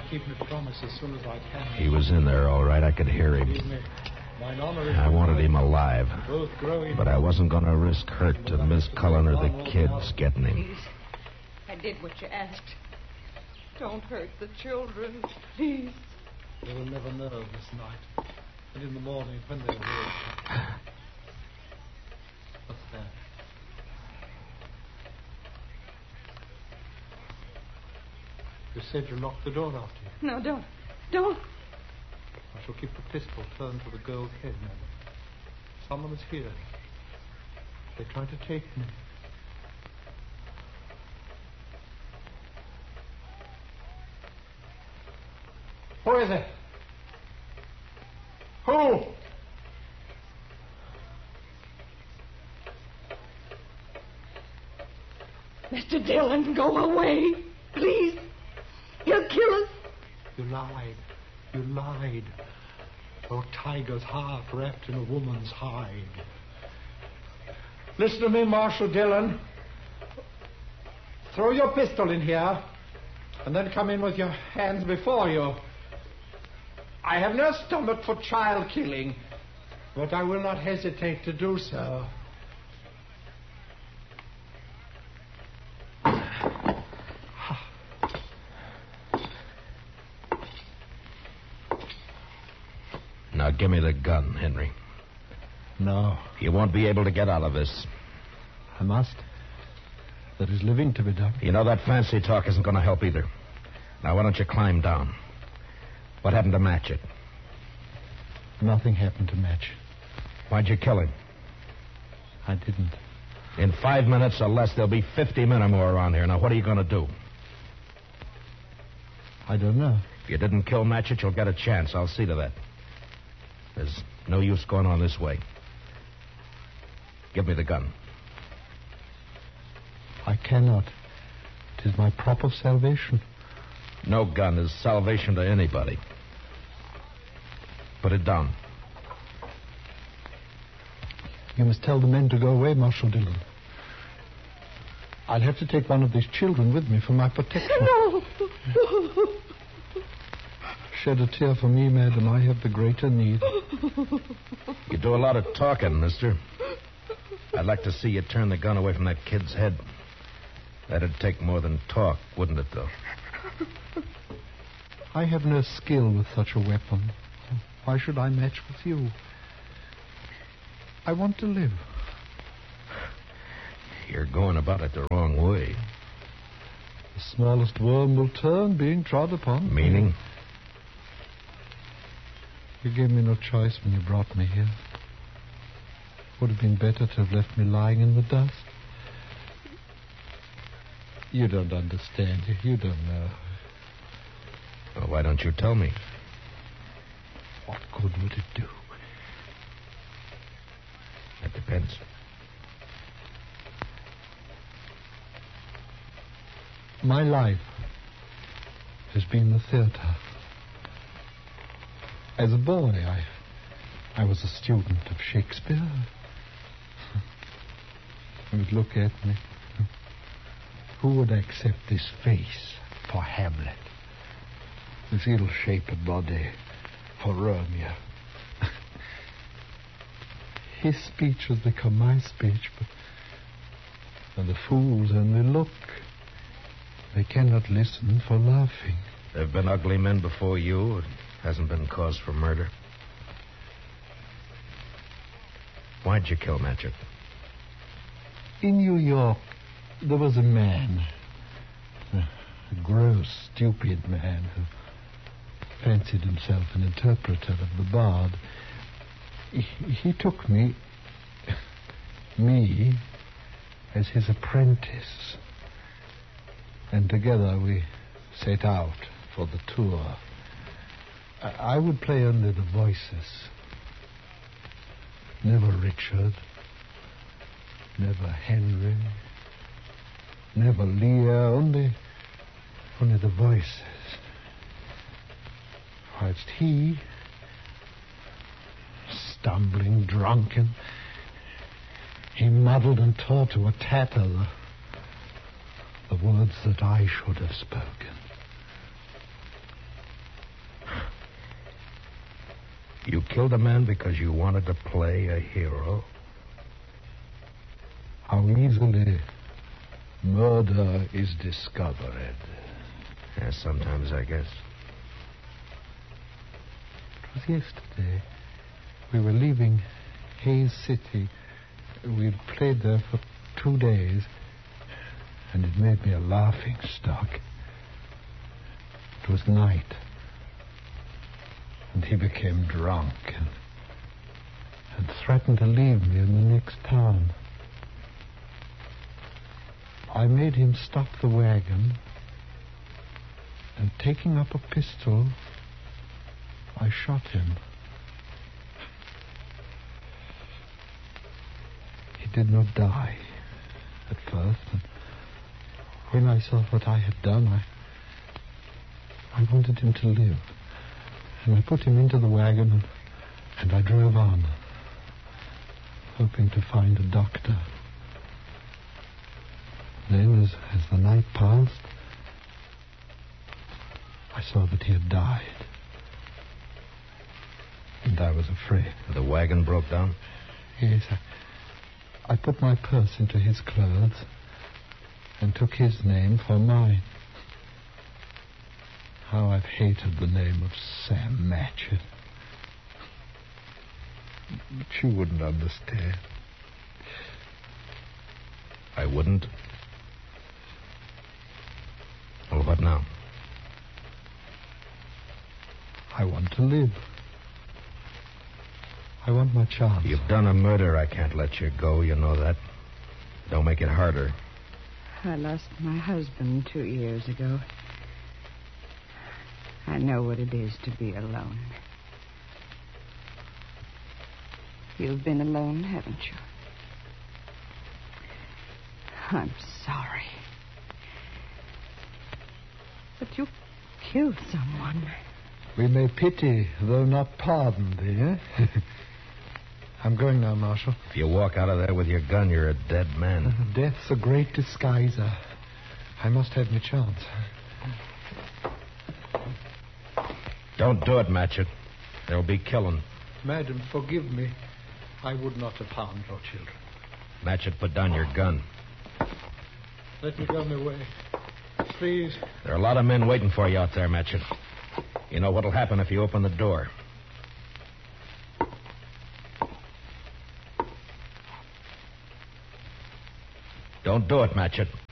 keep my promise as soon as I can. He was in there, all right. I could hear him. I wanted him alive. But I wasn't going to risk hurt to Miss Cullen or the kids getting him. Please. I did what you asked. Don't hurt the children, please. They will never know this night. And in the morning, when they wake. What's that? You said you locked the door after you. No, don't. I shall keep the pistol turned to the girl's head now. Someone is here. They try to take me. Who is it? Who? Mr. Dillon, go away. Please. He'll kill us. You lied. You lied. Oh, tiger's heart wrapped in a woman's hide. Listen to me, Marshal Dillon. Throw your pistol in here, and then come in with your hands before you. I have no stomach for child killing, but I will not hesitate to do so. Now give me the gun, Henry. No. You won't be able to get out of this. I must. There is living to be done. You know that fancy talk isn't going to help either. Now, why don't you climb down? What happened to Matchett? Nothing happened to Match. Why'd you kill him? I didn't. In 5 minutes or less, there'll be 50 men or more around here. Now, what are you going to do? I don't know. If you didn't kill Matchett, you'll get a chance. I'll see to that. There's no use going on this way. Give me the gun. I cannot. It is my prop of salvation. No gun is salvation to anybody. Put it down. You must tell the men to go away, Marshal Dillon. I'll have to take one of these children with me for my protection. No. Shed a tear for me, madam. I have the greater need. You do a lot of talking, mister. I'd like to see you turn the gun away from that kid's head. That'd take more than talk, wouldn't it, though? I have no skill with such a weapon. Why should I match with you? I want to live. You're going about it the wrong way. The smallest worm will turn, being trod upon. Meaning? You gave me no choice when you brought me here. Would have been better to have left me lying in the dust. You don't understand. You don't know. Well, why don't you tell me? What good would it do? That depends. My life has been the theater. As a boy, I was a student of Shakespeare. You would look at me. Who would accept this face for Hamlet? This ill-shaped body for Romeo? His speech has become my speech, but the fools only look. They cannot listen for laughing. There have been ugly men before you. It hasn't been cause for murder. Why'd you kill Matchett? In New York, there was a man, a gross, stupid man who fancied himself an interpreter of the bard. He took me, as his apprentice. And together we set out for the tour. I would play only the voices. Never Richard. Never Henry. Never Lear. Only the voices. Whilst he, stumbling, drunken, he muddled and tore to a tatter the words that I should have spoken. You killed a man because you wanted to play a hero? How easily murder is discovered. Yeah, sometimes, I guess. It was yesterday. We were leaving Hayes City. We'd played there for 2 days, and it made me a laughing stock. It was night, and he became drunk and threatened to leave me in the next town. I made him stop the wagon, and taking up a pistol, I shot him. He did not die at first, and when I saw what I had done, I wanted him to live. And I put him into the wagon, and I drove on, hoping to find a doctor. Then, as the night passed, I saw that he had died. And I was afraid. The wagon broke down? Yes, I put my purse into his clothes and took his name for mine. How I've hated the name of Sam Matchett. But you wouldn't understand. I wouldn't? Well, what now? I want to live. I want my chance. You've done a murder. I can't let you go. You know that. Don't make it harder. I lost my husband 2 years ago. I know what it is to be alone. You've been alone, haven't you? I'm sorry. But you killed someone. We may pity, though not pardon thee, eh? I'm going now, Marshal. If you walk out of there with your gun, you're a dead man. Death's a great disguiser. I must have my chance. Don't do it, Matchett. There'll be killing. Madam, forgive me. I would not have harmed your children. Matchett, put down your gun. Let me go my way. Please. There are a lot of men waiting for you out there, Matchett. You know what'll happen if you open the door. Don't do it, Matchett.